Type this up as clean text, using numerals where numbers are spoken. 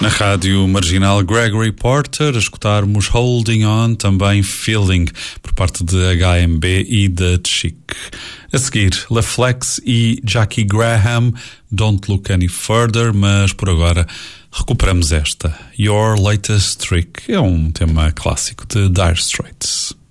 Na rádio marginal Gregory Porter, a escutarmos Holding On, também Feeling, por parte de HMB e da Chic. A seguir, La Flex e Jackie Graham, Don't Look Any Further, mas por agora recuperamos esta, Your Latest Trick. É um tema clássico de Dire Straits.